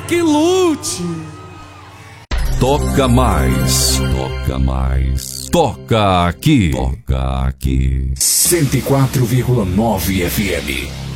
que lute. Toca mais, toca mais. Toca aqui, toca aqui. 104,9 FM.